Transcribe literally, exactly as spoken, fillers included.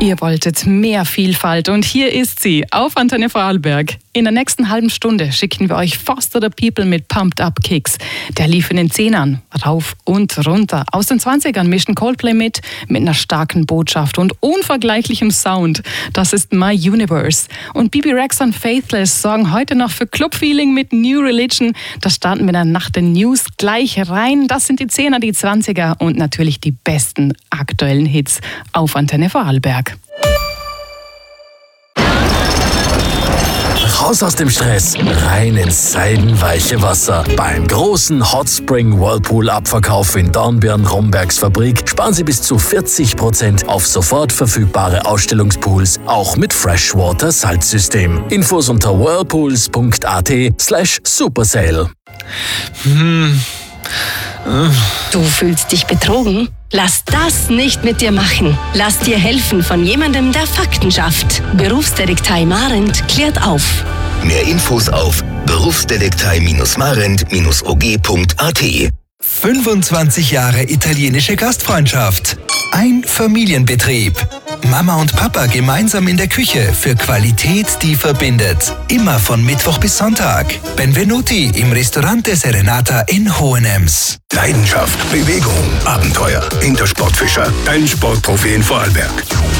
Ihr wolltet mehr Vielfalt und hier ist sie auf Antenne Vorarlberg. In der nächsten halben Stunde schicken wir euch Foster the People mit Pumped Up Kicks. Der lief in den Zehnern, rauf und runter. Aus den Zwanzigern mischen Coldplay mit, mit einer starken Botschaft und unvergleichlichem Sound. Das ist My Universe. Und Bibi Rex und Faithless sorgen heute noch für Clubfeeling mit New Religion. Da starten wir dann nach den News gleich rein. Das sind die Zehner, die Zwanziger und natürlich die besten aktuellen Hits auf Antenne Vorarlberg. Raus aus dem Stress, rein ins seidenweiche Wasser. Beim großen Hot Spring Whirlpool Abverkauf in Dornbirn-Rombergs Fabrik sparen Sie bis zu vierzig Prozent auf sofort verfügbare Ausstellungspools, auch mit Freshwater Salzsystem. Infos unter whirlpools.at slash supersale. Hm. Du fühlst dich betrogen? Lass das nicht mit dir machen. Lass dir helfen von jemandem, der Fakten schafft. Berufsdetektei Marent klärt auf. Mehr Infos auf berufsdetektei Marent O G punkt A T. fünfundzwanzig Jahre italienische Gastfreundschaft. Ein Familienbetrieb. Mama und Papa gemeinsam in der Küche für Qualität, die verbindet. Immer von Mittwoch bis Sonntag. Benvenuti im Ristorante Serenata in Hohenems. Leidenschaft, Bewegung, Abenteuer. Intersportfischer, dein Sportprofi in Vorarlberg.